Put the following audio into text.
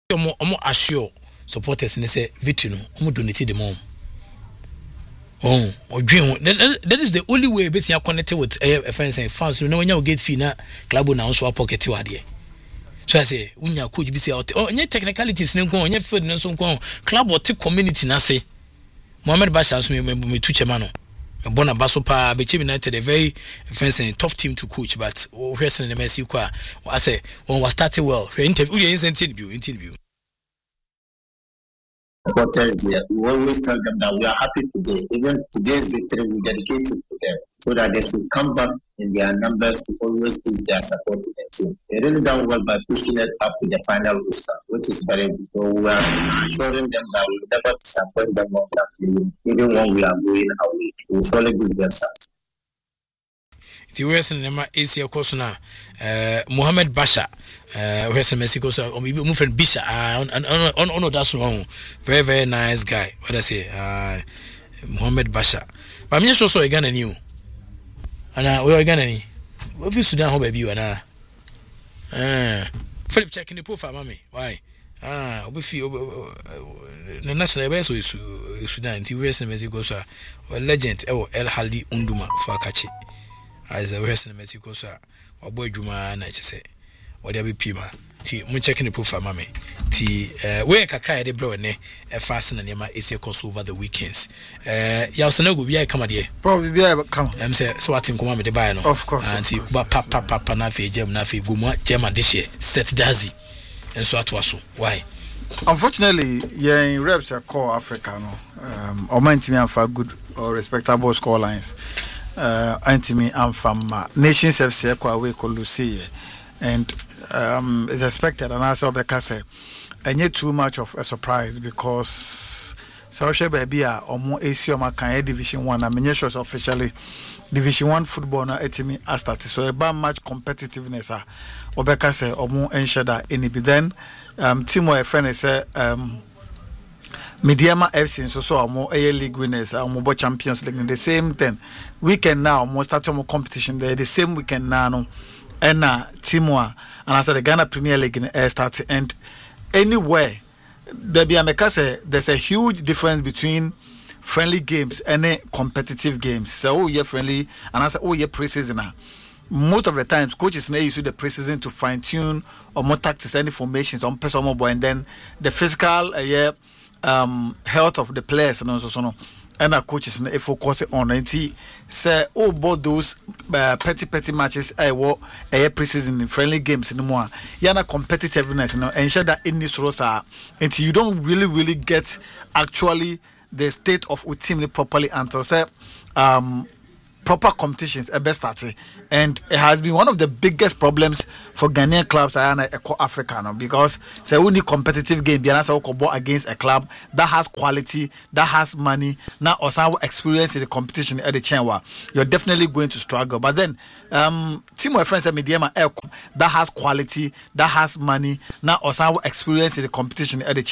omo assure supporters ne say victory no omo donate the mom. That is the only way basically connected with friends and fans. You know when you get fee na club na so pocket you ade. So I say unya coach be say onye technicalities ne nko onye field ne so nko club or community na say Mohamed Basha so me tu chema no. Me bona baso pa be United a very friends and tough team to coach but wrestling the Messi kwa I say when we started well interview supporters there, we always tell them that we are happy today. Even today's victory, we dedicate it to them so that they should come back in their numbers to always give their support to the team. They really done well by pushing it up to the final roster, which is very good. So we are assuring them that we will never disappoint them on that game. Even when we are going away, we will surely give them something. The Western Nema Asia Kosuna, Mohamed Basha, Western Mexico, so move from Bisha, on that's wrong. Very, very nice guy. What I say, Mohamed Basha. But I'm just also a Ghana new. And we are Ghana. What if Sudan, how baby you and Philip checking the profile, mommy. Why? We feel the national base is Sudan, the Western Mexico, so a legend, El Haldi Unduma for Akachi. As a Western Mexico, sir, or boy Juma, and I say, whatever Pima, T. Mun checking the proof for mammy. T. Where can cry the bro and a fasten and Yama is a course over the weekends. Yasano be I come here. Probably be able to come. I'm saying, so I think come with the buy no. Of course. And but papa nafi, gem nafi, guma, gema this year, set dazi, and so at wasu. Why? Unfortunately, yeah, in reps are called Africa, no. Or mind me, for good or respectable score lines. Antimi and from nations FC away Colusi and it's expected and also because and yet too much of a surprise because social baby or more ACO can Division 1 and many shows officially Division 1 football na etimi has started so a bad match competitiveness obekase or more ensure any be then team where friend is Mediama FC so more A League winners more Champions League in the same thing weekend now more start more competition there the same weekend now no and Timwa and as the Ghana Premier League in start and anywhere there be there's a huge difference between friendly games and competitive games so friendly and I say pre-season most of the times coaches may use the pre-season to fine-tune or more tactics and formations on personal mobile and then the physical health of the players and also so and our coaches and focus on it say both those petty matches pre-season in friendly games anymore yana competitiveness ensure that in this roster until you don't really get actually the state of a team properly until say proper competitions a best starting and it has been one of the biggest problems for Ghanaian clubs and Africa because it's only competitive game against a club that has quality that has money now or some experience in the competition at the Chenwa you're definitely going to struggle but then team of friends at Mediama that has quality that has money now or some experience in the competition at the